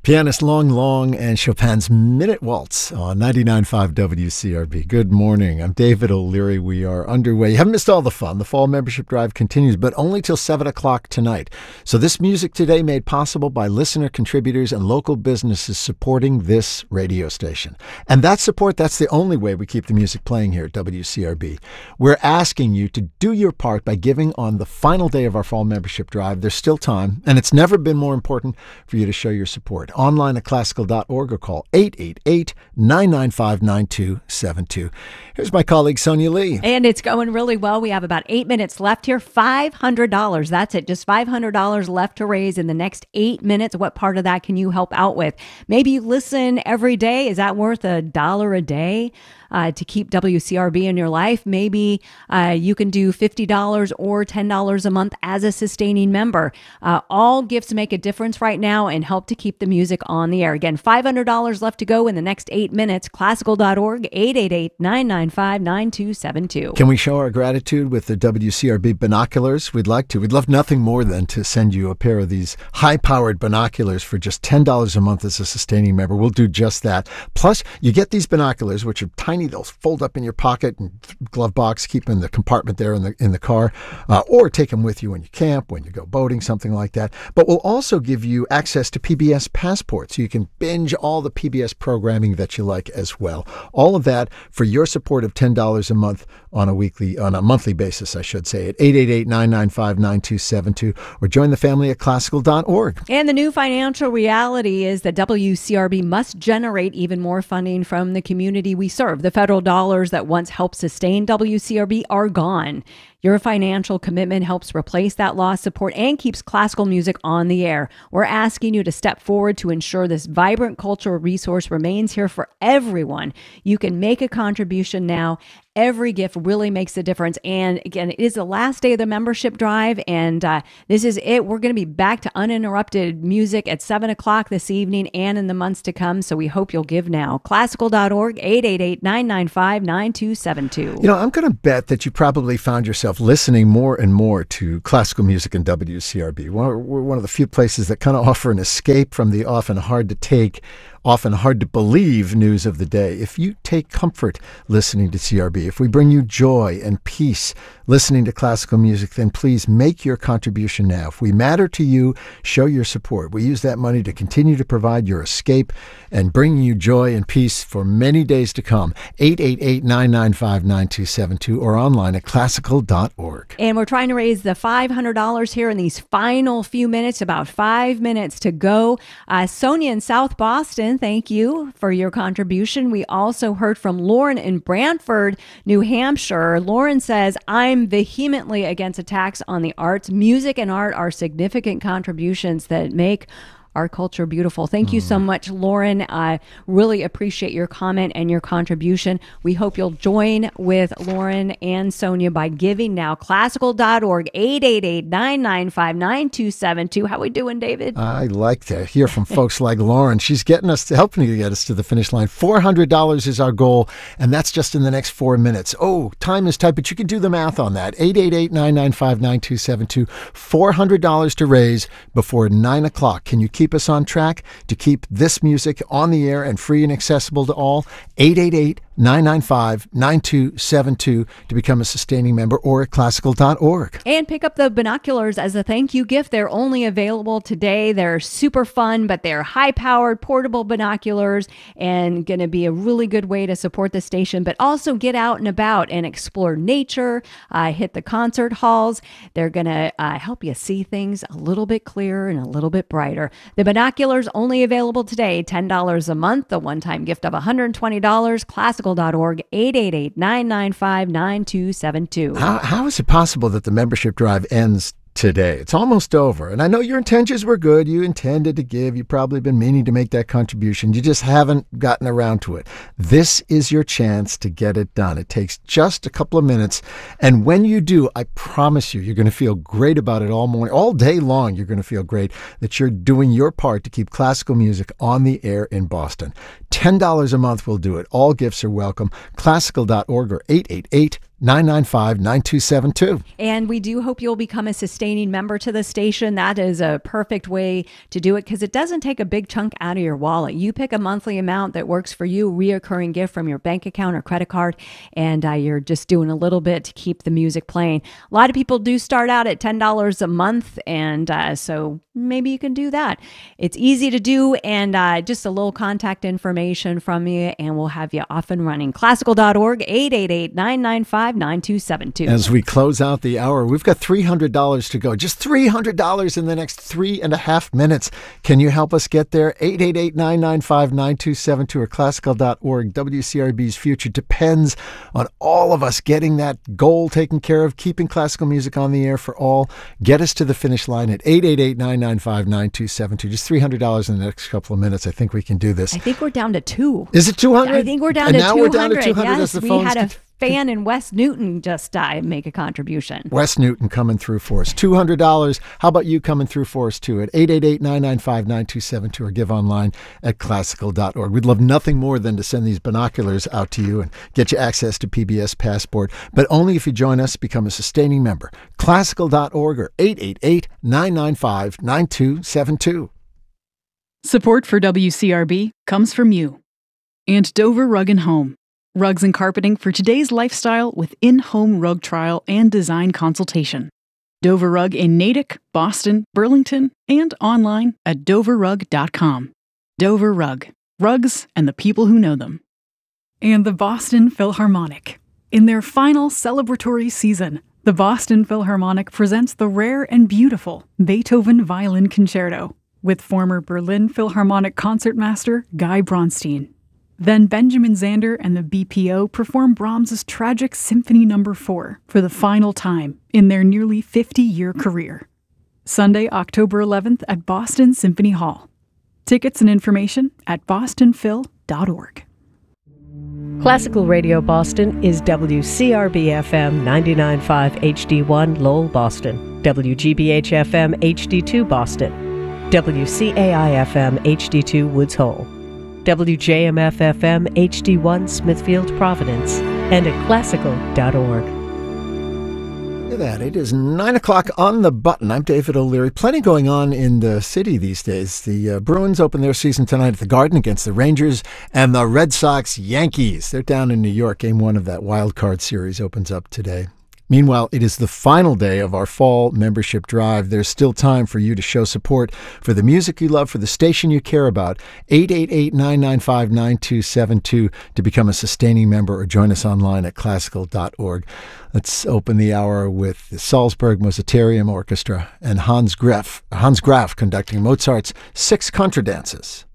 Pianist Long Long and Chopin's Minute Waltz on 99.5 WCRB. Good morning. I'm David O'Leary. We are underway. You haven't missed all the fun. The fall membership drive continues, but only till 7 o'clock tonight. So this music today made possible by listener contributors and local businesses supporting this radio station. And that support, that's the only way we keep the music playing here at WCRB. We're asking you to do your part by giving on the final day of our fall membership drive. There's still time, and it's never been more important for you to show your support. Online at classical.org or call 888-995-9272. Here's my colleague Sonia Lee. And it's going really well. We have about 8 minutes left here. $500. That's it. Just $500 left to raise in the next 8 minutes. What part of that can you help out with? Maybe you listen every day. Is that worth $1 a day? To keep WCRB in your life? Maybe you can do $50 or $10 a month as a sustaining member. All gifts make a difference right now and help to keep the music on the air. Again, $500 left to go in the next 8 minutes. Classical.org, 888-995-9272. Can we show our gratitude with the WCRB binoculars? We'd like to. We'd love nothing more than to send you a pair of these high-powered binoculars for just $10 a month as a sustaining member. We'll do just that. Plus, you get these binoculars, which are tiny. They'll fold up in your pocket and glove box, keep in the compartment there in the car, or take them with you when you camp, when you go boating, something like that. But we'll also give you access to PBS Passport, so you can binge all the PBS programming that you like as well. All of that for your support of $10 a month on a monthly basis, I should say, at 888-995-9272, or join the family at classical.org. And the new financial reality is that WCRB must generate even more funding from the community we serve. The federal dollars that once helped sustain WCRB are gone. Your financial commitment helps replace that lost support and keeps classical music on the air. We're asking you to step forward to ensure this vibrant cultural resource remains here for everyone. You can make a contribution now. Every gift really makes a difference. And again, it is the last day of the membership drive, and this is it. We're going to be back to uninterrupted music at 7 o'clock this evening and in the months to come, so we hope you'll give now. Classical.org, 888-995-9272. You know, I'm going to bet that you probably found yourself listening more and more to classical music in WCRB. We're one of the few places that kind of offer an escape from the often hard to take, often hard to believe news of the day. If you take comfort listening to CRB, if we bring you joy and peace listening to classical music, then please make your contribution now. If we matter to you, show your support. We use that money to continue to provide your escape and bring you joy and peace for many days to come. 888-995-9272 or online at classical.org. And we're trying to raise the $500 here in these final few minutes, about 5 minutes to go. Sonia in South Boston, thank you for your contribution. We also heard from Lauren in Brantford, New Hampshire. Lauren says, I'm vehemently against attacks on the arts. Music and art are significant contributions that make our culture beautiful. Thank you so much, Lauren. I really appreciate your comment and your contribution. We hope you'll join with Lauren and Sonia by giving now. Classical.org, 888-995-9272. How we doing, David? I like to hear from folks like Lauren. She's helping to get us to the finish line. $400 is our goal, and that's just in the next 4 minutes. Oh, time is tight, but you can do the math on that. 888-995-9272. $400 to raise before 9 o'clock. Can you keep us on track to keep this music on the air and free and accessible to all? 888-995-9272 to become a sustaining member, or at classical.org. And pick up the binoculars as a thank you gift. They're only available today. They're super fun, but they're high-powered, portable binoculars and going to be a really good way to support the station, but also get out and about and explore nature, hit the concert halls. They're going to help you see things a little bit clearer and a little bit brighter. The binoculars only available today, $10 a month, a one-time gift of $120, classical.org, 888-995-9272. How is it possible that the membership drive ends today? It's almost over. And I know your intentions were good. You intended to give. You've probably been meaning to make that contribution. You just haven't gotten around to it. This is your chance to get it done. It takes just a couple of minutes. And when you do, I promise you, you're going to feel great about it all morning. All day long, you're going to feel great that you're doing your part to keep classical music on the air in Boston. $10 a month will do it. All gifts are welcome. Classical.org or 888 888-995-9272. And we do hope you'll become a sustaining member to the station. That is a perfect way to do it because it doesn't take a big chunk out of your wallet. You pick a monthly amount that works for you, reoccurring gift from your bank account or credit card, and you're just doing a little bit to keep the music playing. A lot of people do start out at $10 a month, and so maybe you can do that. It's easy to do, and just a little contact information from you, and we'll have you off and running. Classical.org, 888-995-9272. As we close out the hour, we've got $300 to go. Just $300 in the next 3.5 minutes. Can you help us get there? 888-995-9272 or classical.org. WCRB's future depends on all of us getting that goal taken care of, keeping classical music on the air for all. Get us to the finish line at 888-995-9272. Just $300 in the next couple of minutes. I think we can do this. I think we're down to 2. Is it 200? I think we're down And to now 200. we're down to 200 yes, as the we phones had a fan in West Newton just make a contribution. West Newton coming through for us. $200. How about you coming through for us too at 888-995-9272 or give online at classical.org. We'd love nothing more than to send these binoculars out to you and get you access to PBS Passport, but only if you join us, become a sustaining member. Classical.org or 888-995-9272. Support for WCRB comes from you and Dover Rug & Home. Rugs and carpeting for today's lifestyle with in-home rug trial and design consultation. Dover Rug in Natick, Boston, Burlington, and online at doverrug.com. Dover Rug. Rugs and the people who know them. And the Boston Philharmonic. In their final celebratory season, the Boston Philharmonic presents the rare and beautiful Beethoven Violin Concerto with former Berlin Philharmonic concertmaster Guy Bronstein. Then Benjamin Zander and the BPO perform Brahms's tragic Symphony No. 4 for the final time in their nearly 50-year career. Sunday, October 11th at Boston Symphony Hall. Tickets and information at bostonphil.org. Classical Radio Boston is WCRB-FM 99.5 HD1 Lowell, Boston, WGBH-FM HD2 Boston, WCAI-FM HD2 Woods Hole, WJMF-FM HD1 Smithfield, Providence, and at classical.org. Look at that. It is 9 o'clock on the button. I'm David O'Leary. Plenty going on in the city these days. The Bruins open their season tonight at the Garden against the Rangers, and the Red Sox Yankees. They're down in New York. Game 1 of that wild card series opens up today. Meanwhile, it is the final day of our fall membership drive. There's still time for you to show support for the music you love, for the station you care about. 888-995-9272 to become a sustaining member or join us online at classical.org. Let's open the hour with the Salzburg Mozarteum Orchestra and Hans Graf conducting Mozart's 6 Contradances.